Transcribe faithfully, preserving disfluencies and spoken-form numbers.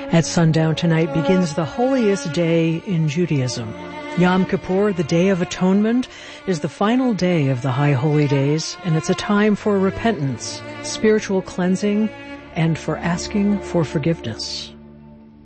At sundown tonight begins the holiest day in Judaism. Yom Kippur, the Day of Atonement, is the final day of the High Holy Days, and it's a time for repentance, spiritual cleansing, and for asking for forgiveness.